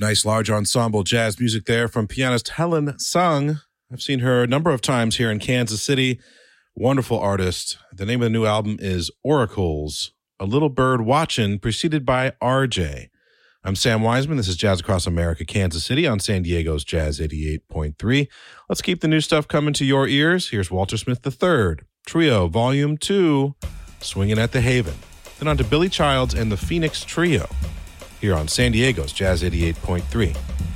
Nice large ensemble jazz music there from pianist Helen Sung. I've seen her a number of times here in Kansas City. Wonderful artist. The name of the new album is Oracles, A Little Bird Watchin', preceded by RJ. I'm Sam Wiseman. This is Jazz Across America, Kansas City on San Diego's Jazz 88.3. Let's keep the new stuff coming to your ears. Here's Walter Smith III, Trio, Volume 2, Swinging at the Haven. Then on to Billy Childs and the Phoenix Trio here on San Diego's Jazz 88.3.